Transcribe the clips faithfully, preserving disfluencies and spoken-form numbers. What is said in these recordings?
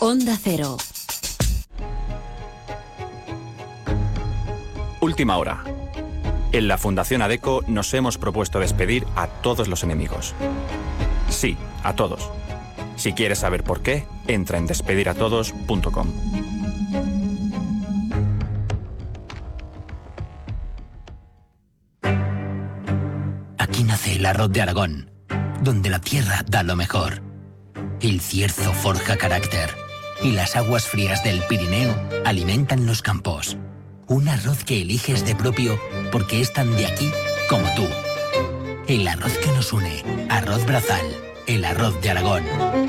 Onda Cero. Última hora. En la Fundación ADECO nos hemos propuesto despedir a todos los enemigos. Sí, a todos. Si quieres saber por qué, entra en despedir a todos punto com. Aquí nace el arroz de Aragón, donde la tierra da lo mejor. El cierzo forja carácter y las aguas frías del Pirineo alimentan los campos. Un arroz que eliges de propio porque es tan de aquí como tú. El arroz que nos une. Arroz Brazal. El arroz de Aragón.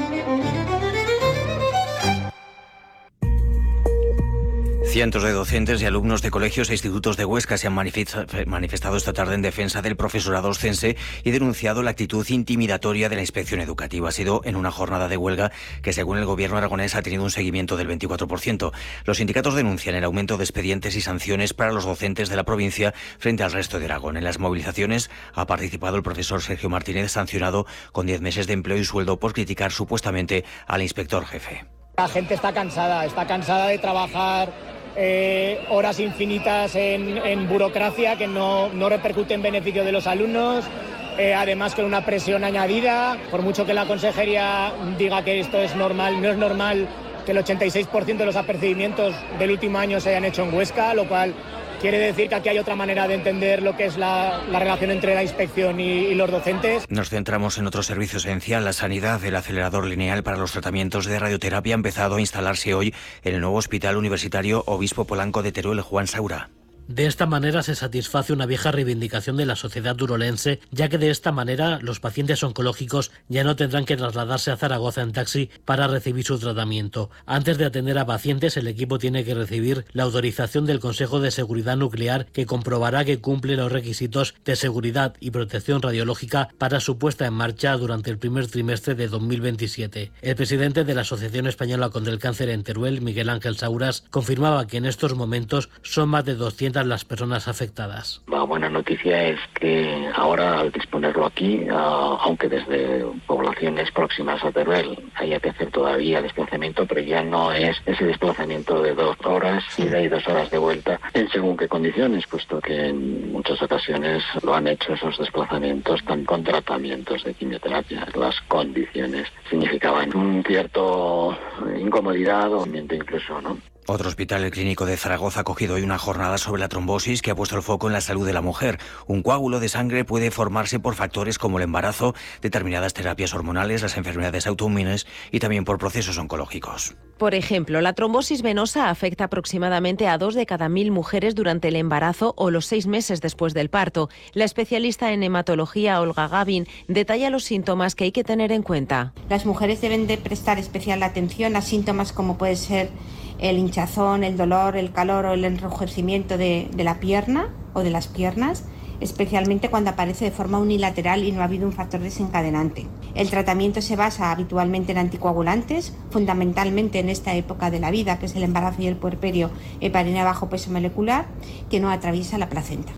Cientos de docentes y alumnos de colegios e institutos de Huesca se han manifestado esta tarde en defensa del profesorado oscense y denunciado la actitud intimidatoria de la inspección educativa. Ha sido en una jornada de huelga que, según el gobierno aragonés, ha tenido un seguimiento del veinticuatro por ciento. Los sindicatos denuncian el aumento de expedientes y sanciones para los docentes de la provincia frente al resto de Aragón. En las movilizaciones ha participado el profesor Sergio Martínez, sancionado con diez meses de empleo y sueldo por criticar supuestamente al inspector jefe. La gente está cansada, está cansada de trabajar Eh, horas infinitas en, en burocracia que no, no repercute en beneficio de los alumnos, eh, además con una presión añadida. Por mucho que la consejería diga que esto es normal, no es normal que el ochenta y seis por ciento de los apercibimientos del último año se hayan hecho en Huesca, lo cual quiere decir que aquí hay otra manera de entender lo que es la, la relación entre la inspección y, y los docentes. Nos centramos en otro servicio esencial, la sanidad. El acelerador lineal para los tratamientos de radioterapia ha empezado a instalarse hoy en el nuevo Hospital Universitario Obispo Polanco de Teruel, Juan Saura. De esta manera se satisface una vieja reivindicación de la sociedad turolense, ya que de esta manera los pacientes oncológicos ya no tendrán que trasladarse a Zaragoza en taxi para recibir su tratamiento. Antes de atender a pacientes, el equipo tiene que recibir la autorización del Consejo de Seguridad Nuclear, que comprobará que cumple los requisitos de seguridad y protección radiológica para su puesta en marcha durante el primer trimestre de dos mil veintisiete. El presidente de la Asociación Española contra el Cáncer en Teruel, Miguel Ángel Sauras, confirmaba que en estos momentos son más de doscientas las personas afectadas. La buena noticia es que ahora, al disponerlo aquí, uh, aunque desde poblaciones próximas a Teruel haya que hacer todavía desplazamiento, pero ya no es ese desplazamiento de dos horas ida y dos horas de vuelta en según qué condiciones, puesto que en muchas ocasiones lo han hecho esos desplazamientos tan con tratamientos de quimioterapia. Las condiciones significaban un cierto incomodidad o ambiente incluso, ¿no? Otro hospital, el Clínico de Zaragoza, ha cogido hoy una jornada sobre la trombosis que ha puesto el foco en la salud de la mujer. Un coágulo de sangre puede formarse por factores como el embarazo, determinadas terapias hormonales, las enfermedades autoinmunes y también por procesos oncológicos. Por ejemplo, la trombosis venosa afecta aproximadamente a dos de cada mil mujeres durante el embarazo o los seis meses después del parto. La especialista en hematología, Olga Gavin, detalla los síntomas que hay que tener en cuenta. Las mujeres deben de prestar especial atención a síntomas como puede ser el hinchazón, el dolor, el calor o el enrojecimiento de, de la pierna o de las piernas, especialmente cuando aparece de forma unilateral y no ha habido un factor desencadenante. El tratamiento se basa habitualmente en anticoagulantes, fundamentalmente en esta época de la vida, que es el embarazo y el puerperio, heparina de bajo peso molecular, que no atraviesa la placenta.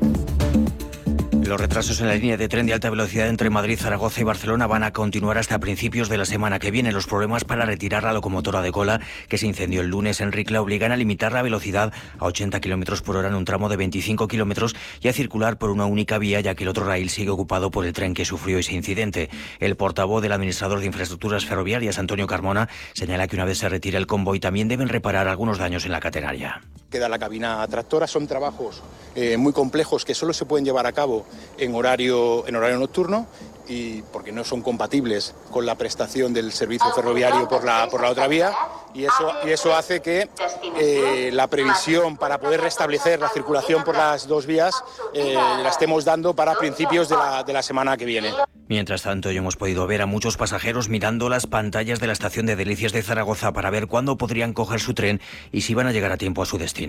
Los retrasos en la línea de tren de alta velocidad entre Madrid, Zaragoza y Barcelona van a continuar hasta principios de la semana que viene. Los problemas para retirar la locomotora de cola que se incendió el lunes en Ricla obligan a limitar la velocidad a ochenta kilómetros por hora en un tramo de veinticinco kilómetros y a circular por una única vía, ya que el otro raíl sigue ocupado por el tren que sufrió ese incidente. El portavoz del administrador de infraestructuras ferroviarias, Antonio Carmona, señala que una vez se retire el convoy también deben reparar algunos daños en la catenaria. Queda la cabina tractora, son trabajos eh, muy complejos que solo se pueden llevar a cabo en horario, en horario nocturno y porque no son compatibles con la prestación del servicio ferroviario por la, por la otra vía y eso, y eso hace que eh, la previsión para poder restablecer la circulación por las dos vías eh, la estemos dando para principios de la, de la semana que viene. Mientras tanto, ya hemos podido ver a muchos pasajeros mirando las pantallas de la estación de Delicias de Zaragoza para ver cuándo podrían coger su tren y si van a llegar a tiempo a su destino.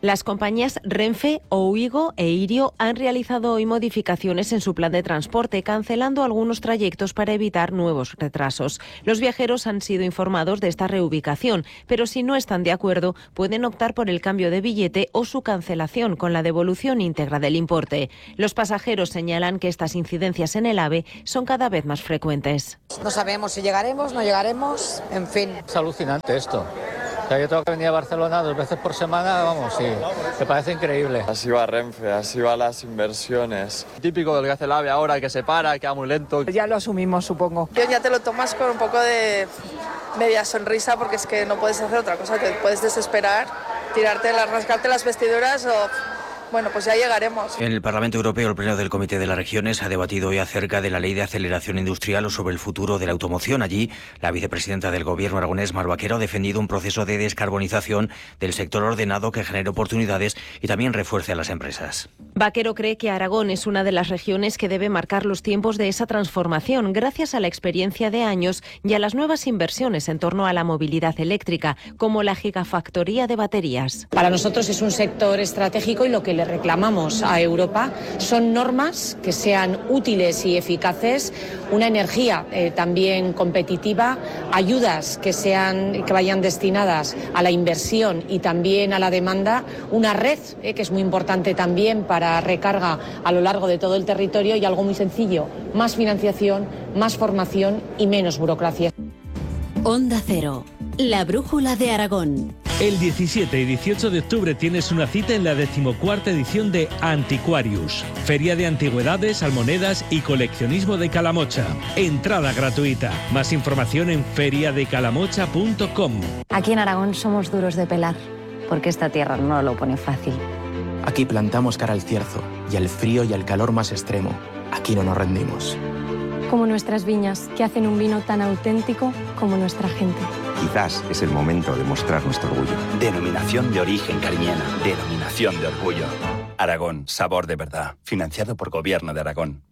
Las compañías Renfe, Ouigo e Irio han realizado hoy modificaciones en su plan de transporte, cancelando algunos trayectos para evitar nuevos retrasos. Los viajeros han sido informados de esta reubicación, pero si no están de acuerdo, pueden optar por el cambio de billete o su cancelación con la devolución íntegra del importe. Los pasajeros señalan que estas incidencias en el AVE son cada vez más frecuentes. No sabemos si llegaremos, no llegaremos, en fin. Es alucinante esto. O sea, yo tengo que venir a Barcelona dos veces por semana, vamos, sí, me parece increíble. Así va Renfe, así van las inversiones. Típico del que hace el AVE ahora, que se para, que va muy lento. Ya lo asumimos, supongo. Yo ya te lo tomas con un poco de media sonrisa porque es que no puedes hacer otra cosa, te puedes desesperar, tirarte, rascarte las vestiduras o... Bueno, pues ya llegaremos. En el Parlamento Europeo, el Pleno del Comité de las Regiones ha debatido hoy acerca de la Ley de Aceleración Industrial o sobre el futuro de la automoción. Allí, la vicepresidenta del Gobierno aragonés, Mar Vaquero, ha defendido un proceso de descarbonización del sector ordenado que genere oportunidades y también refuerce a las empresas. Vaquero cree que Aragón es una de las regiones que debe marcar los tiempos de esa transformación gracias a la experiencia de años y a las nuevas inversiones en torno a la movilidad eléctrica, como la gigafactoría de baterías. Para nosotros es un sector estratégico y lo que le reclamamos a Europa son normas que sean útiles y eficaces, una energía eh, también competitiva, ayudas que sean que vayan destinadas a la inversión y también a la demanda, una red eh, que es muy importante también para recarga a lo largo de todo el territorio y algo muy sencillo, más financiación, más formación y menos burocracia. Onda Cero, la brújula de Aragón. El diecisiete y dieciocho de octubre tienes una cita en la decimocuarta edición de Antiquarius, Feria de Antigüedades, Almonedas y Coleccionismo de Calamocha. Entrada gratuita. Más información en feria de calamocha punto com. Aquí en Aragón somos duros de pelar, porque esta tierra no lo pone fácil. Aquí plantamos cara al cierzo y al frío y al calor más extremo. Aquí no nos rendimos. Como nuestras viñas, que hacen un vino tan auténtico como nuestra gente. Quizás es el momento de mostrar nuestro orgullo. Denominación de origen cariñena. Denominación de orgullo. Aragón, sabor de verdad. Financiado por Gobierno de Aragón.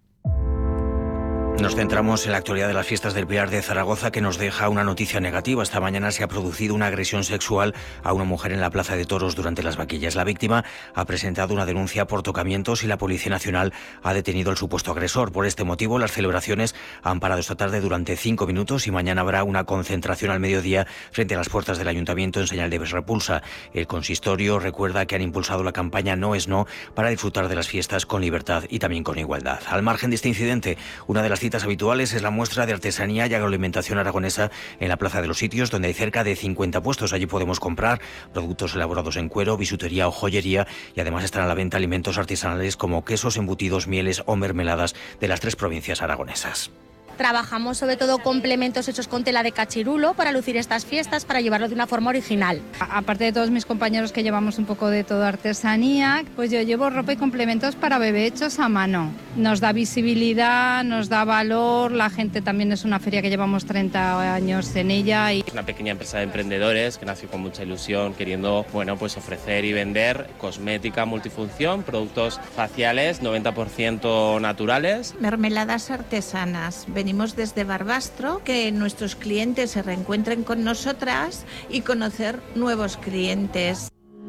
Nos centramos en la actualidad de las fiestas del Pilar de Zaragoza, que nos deja una noticia negativa. Esta mañana se ha producido una agresión sexual a una mujer en la Plaza de Toros durante las vaquillas. La víctima ha presentado una denuncia por tocamientos y la Policía Nacional ha detenido al supuesto agresor. Por este motivo, las celebraciones han parado esta tarde durante cinco minutos y mañana habrá una concentración al mediodía frente a las puertas del Ayuntamiento en señal de repulsa. El consistorio recuerda que han impulsado la campaña No es No para disfrutar de las fiestas con libertad y también con igualdad. Al margen de este incidente, una de las citas habituales es la muestra de artesanía y agroalimentación aragonesa en la Plaza de los Sitios, donde hay cerca de cincuenta puestos. Allí podemos comprar productos elaborados en cuero, bisutería o joyería, y además están a la venta alimentos artesanales como quesos, embutidos, mieles o mermeladas de las tres provincias aragonesas. Trabajamos sobre todo complementos hechos con tela de cachirulo para lucir estas fiestas, para llevarlo de una forma original. Aparte de todos mis compañeros que llevamos un poco de todo artesanía, pues yo llevo ropa y complementos para bebé hechos a mano. Nos da visibilidad, nos da valor, la gente también es una feria que llevamos treinta años en ella. Y... Una pequeña empresa de emprendedores que nació con mucha ilusión, queriendo bueno, pues ofrecer y vender cosmética multifunción, productos faciales noventa por ciento naturales. Mermeladas artesanas. Venimos desde Barbastro, que nuestros clientes se reencuentren con nosotras y conocer nuevos clientes.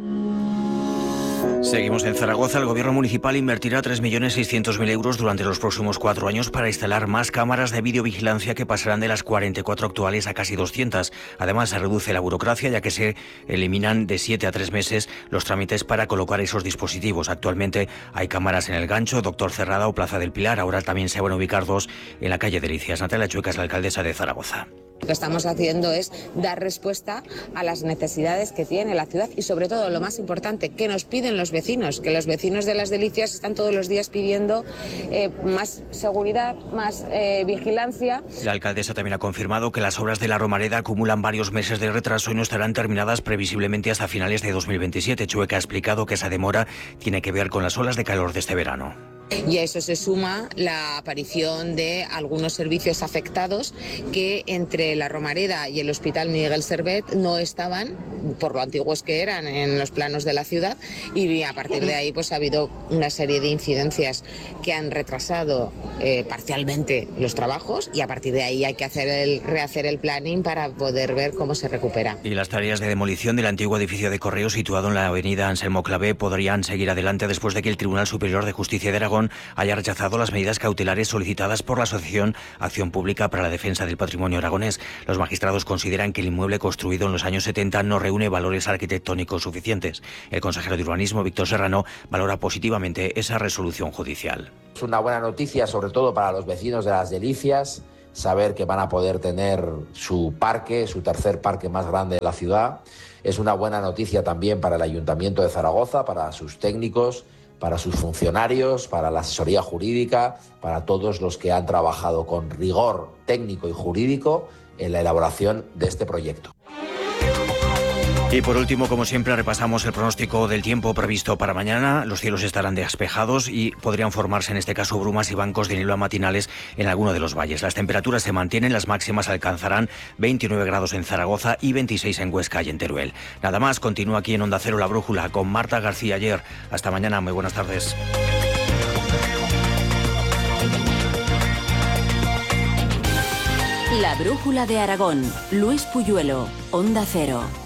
Seguimos en Zaragoza. El Gobierno municipal invertirá tres millones seiscientos mil euros durante los próximos cuatro años para instalar más cámaras de videovigilancia que pasarán de las cuarenta y cuatro actuales a casi doscientas. Además, se reduce la burocracia, ya que se eliminan de siete a tres meses los trámites para colocar esos dispositivos. Actualmente hay cámaras en El Gancho, Doctor Cerrada o Plaza del Pilar. Ahora también se van a ubicar dos en la calle Delicias. Natalia Chueca es la alcaldesa de Zaragoza. Lo que estamos haciendo es dar respuesta a las necesidades que tiene la ciudad y, sobre todo, lo más importante, que nos piden los vecinos, que los vecinos de Las Delicias están todos los días pidiendo eh, más seguridad, más eh, vigilancia. La alcaldesa también ha confirmado que las obras de la Romareda acumulan varios meses de retraso y no estarán terminadas previsiblemente hasta finales de dos mil veintisiete. Chueca ha explicado que esa demora tiene que ver con las olas de calor de este verano. Y a eso se suma la aparición de algunos servicios afectados que entre la Romareda y el Hospital Miguel Servet no estaban, por lo antiguos que eran, en los planos de la ciudad, y a partir de ahí pues ha habido una serie de incidencias que han retrasado eh, parcialmente los trabajos, y a partir de ahí hay que hacer el, rehacer el planning para poder ver cómo se recupera. Y las tareas de demolición del antiguo edificio de correos situado en la avenida Anselmo Clavé podrían seguir adelante después de que el Tribunal Superior de Justicia de Aragón haya rechazado las medidas cautelares solicitadas por la Asociación Acción Pública para la Defensa del Patrimonio Aragonés. Los magistrados consideran que el inmueble construido en los años setenta no reúne valores arquitectónicos suficientes. El consejero de Urbanismo, Víctor Serrano, valora positivamente esa resolución judicial. Es una buena noticia, sobre todo para los vecinos de Las Delicias, saber que van a poder tener su parque, su tercer parque más grande de la ciudad. Es una buena noticia también para el Ayuntamiento de Zaragoza, para sus técnicos, para sus funcionarios, para la asesoría jurídica, para todos los que han trabajado con rigor técnico y jurídico en la elaboración de este proyecto. Y por último, como siempre, repasamos el pronóstico del tiempo previsto para mañana. Los cielos estarán despejados y podrían formarse en este caso brumas y bancos de niebla matinales en alguno de los valles. Las temperaturas se mantienen, las máximas alcanzarán veintinueve grados en Zaragoza y veintiséis en Huesca y en Teruel. Nada más, continúa aquí en Onda Cero La Brújula con Marta García Ayer. Hasta mañana, muy buenas tardes. La Brújula de Aragón, Luis Puyuelo, Onda Cero.